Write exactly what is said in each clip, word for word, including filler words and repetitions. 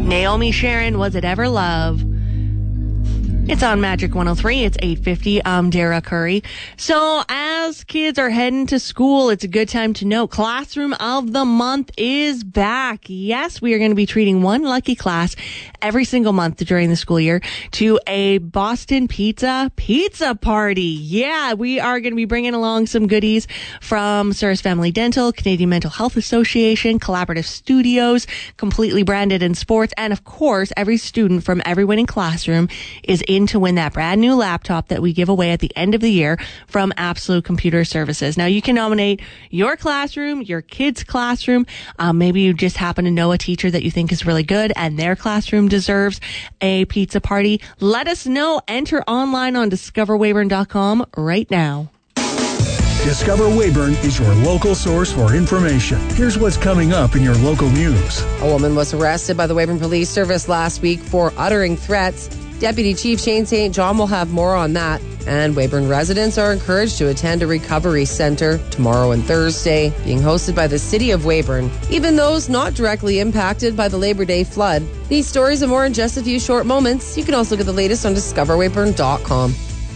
Naomi Sharon, Was It Ever Love? It's on Magic one oh three. It's eight fifty. I'm Dara Curry. So as kids are heading to school, it's a good time to note Classroom of the Month is back. Yes, we are going to be treating one lucky class every single month during the school year to a Boston Pizza pizza party. Yeah, we are going to be bringing along some goodies from Souris Family Dental, Canadian Mental Health Association, Collaborative Studios, Completely Branded in Sports, and of course, every student from every winning classroom is in to win that brand new laptop that we give away at the end of the year from Absolute Computer Services. Now, you can nominate your classroom, your kid's classroom. Um, maybe you just happen to know a teacher that you think is really good and their classroom deserves a pizza party. Let us know. Enter online on discover weyburn dot com right now. Discover Weyburn is your local source for information. Here's what's coming up in your local news. A woman was arrested by the Weyburn Police Service last week for uttering threats. Deputy Chief Shane Saint John will have more on that. And Weyburn residents are encouraged to attend a recovery center tomorrow and Thursday, being hosted by the City of Weyburn. Even those not directly impacted by the Labor Day flood. These stories and more in just a few short moments. You can also get the latest on discover weyburn dot com.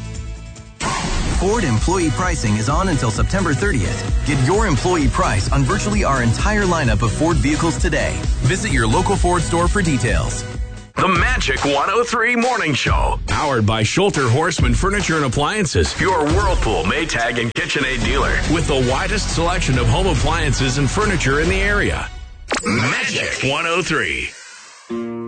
Ford employee pricing is on until September thirtieth. Get your employee price on virtually our entire lineup of Ford vehicles today. Visit your local Ford store for details. The Magic one oh three Morning Show. Powered by Schulter Horseman Furniture and Appliances. Your Whirlpool, Maytag, and KitchenAid dealer. With the widest selection of home appliances and furniture in the area. Magic one oh three.